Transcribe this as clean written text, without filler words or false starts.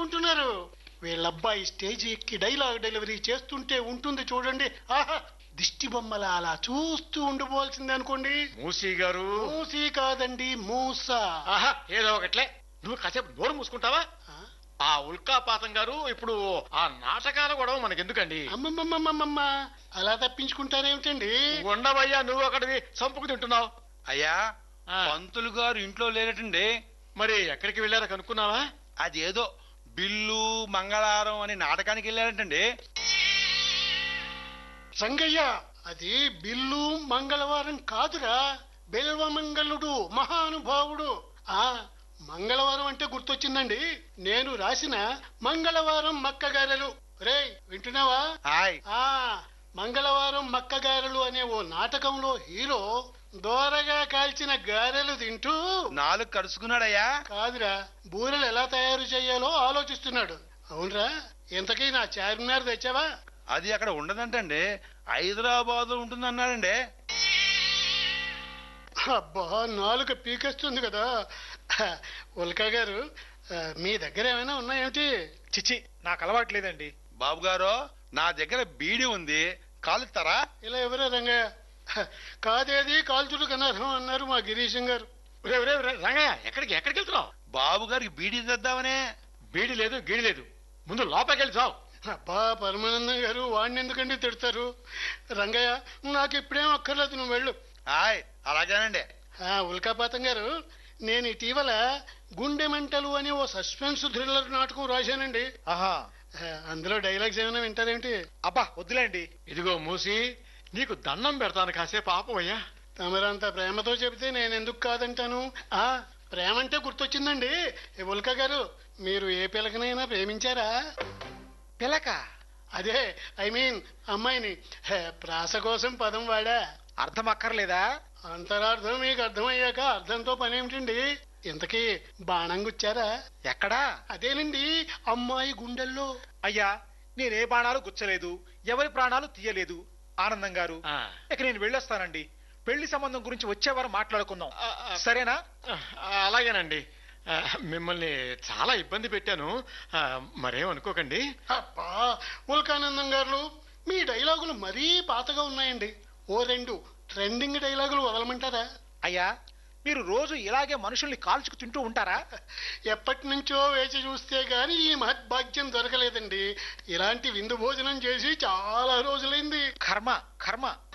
ఏమనుకుంటున్నారు? వీళ్ళబ్బాయి స్టేజ్ ఎక్కి dialogue delivery చేస్తుంటే ఉంటుంది చూడండి, ఆహా, దిష్టి బొమ్మల అలా చూస్తూ ఉండిపోవాల్సిందే అనుకోండి. మూసీ గారు. మూసీ కాదండి, మూస. ఆహా, ఏదో ఒకట్లే. నువ్వు కాసేపు నోరు మూసుకుంటావా? ఆ ఉల్కాపాతం గారు ఇప్పుడు ఆ నాటకాల గొడవ మనకెందుకండి? అమ్మమ్మమ్మమ్మమ్మ, అలా తప్పించుకుంటారేమిటండి? ఉండవయ్యా, నువ్వు అక్కడివి చంపుకు తింటున్నావు. అయ్యా, పంతులు గారు ఇంట్లో లేనటండి. మరి ఎక్కడికి వెళ్ళారో కనుక్కున్నావా? అదేదో బిల్లు మంగళవారం అని నాటకానికి వెళ్ళారంటండి. సంగయ్య, అది బిల్లు మంగళవారం కాదురా, బిల్వమంగళుడు, మహానుభావుడు. ఆ మంగళవారం అంటే గుర్తొచ్చిందండి, నేను రాసిన మంగళవారం మక్కగారెలు. రే, వింటున్నావా? ఆ మంగళవారం మక్కగారెలు అనే ఓ నాటకంలో హీరో దోరగా కాల్చిన గారెలు తింటూ నాలుగు కరుచుకున్నాడయ్యా. కాదురా, బూరెలు ఎలా తయారు చేయాలో ఆలోచిస్తున్నాడు. అవునరా, ఇంతకీ నా చార్మినార్ తెచ్చావా? అది అక్కడ ఉండదంటండి, హైదరాబాద్ ఉంటుందన్నాడండి. అబ్బా, నాలుక పీకేస్తుంది కదా. ఉల్కా గారు, మీ దగ్గర ఏమైనా ఉన్నాయేమిటి? చిచ్చి, నాకు అలవాట్లేదండి. బాబు గారు, నా దగ్గర బీడీ ఉంది, కాలుస్తారా? ఇలా ఎవరే రంగయ్య? కాదేది కాల్చుడు కనర్హం అన్నారు మా గిరీశం గారు. రంగయ్య, ఎక్కడికి వెళ్తున్నావు? బాబు గారికి బీడీ తెద్దామనే. బీడి లేదు, గీడి లేదు, ముందు లోపలికి వెళ్ళి చావు. అబ్బా పరమానందం గారు, వాడిని ఎందుకండి తిడతారు? రంగయ్య, నాకు ఇప్పుడేం అక్కర్లేదు, నువ్వు వెళ్ళు. అలాగేనండి. ఉల్కాపాతం గారు, నేను ఇటీవల గుండె మంటలు అని ఓ సస్పెన్స్ థ్రిల్లర్ నాటకం రాశానండి. ఆహా, అందులో డైలాగ్స్ ఏమైనా వింటారేమిటి? అబ్బా వద్దులేండి. ఇదిగో మూసి, నీకు దండం పెడతాను, కాసేపు ఆపవయ్యా. తమరంత ప్రేమతో చెబితే నేను ఎందుకు కాదంటాను? ప్రేమ అంటే గుర్తొచ్చిందండి. ఉల్కా గారు, మీరు ఏ పిలకనైనా ప్రేమించారా? పిలక? అదే, ఐ మీన్ అమ్మాయిని. ప్రాస కోసం పదం వాడా. అర్థం అక్కర్లేదా? అంతరార్థం మీకు అర్థమయ్యాక అర్థంతో పనేమిటండి? ఇంతకీ బాణం గుచ్చారా? ఎక్కడా? అదేనండి, అమ్మాయి గుండెల్లో. అయ్యా, నేనే బాణాలు గుచ్చలేదు, ఎవరి ప్రాణాలు తీయలేదు. ఆనందం గారు, ఇక నేను వెళ్ళొస్తానండి. పెళ్లి సంబంధం గురించి వచ్చేవారు మాట్లాడుకుందాం, సరేనా? అలాగేనండి. మిమ్మల్ని చాలా ఇబ్బంది పెట్టాను, మరేమనుకోకండి. అబ్బా ఉల్కానందం గారు, మీ డైలాగులు మరీ పాతగా ఉన్నాయండి. ఓ రెండు ట్రెండింగ్ డైలాగులు వదలమంటారా? అయ్యా, మీరు రోజు ఇలాగే మనుషుల్ని కాల్చుకు తింటూ ఉంటారా? ఎప్పటి నుంచో వేచి చూస్తే గాని ఈ మహద్భాగ్యం దొరకలేదండి. ఇలాంటి విందు భోజనం చేసి చాలా రోజులైంది. కర్మ కర్మ.